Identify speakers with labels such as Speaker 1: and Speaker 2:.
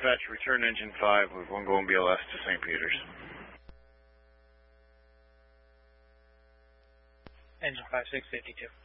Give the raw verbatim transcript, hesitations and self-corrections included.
Speaker 1: dispatch, return engine five with one going B L S to Saint Peter's.
Speaker 2: Engine five, six fifty-two.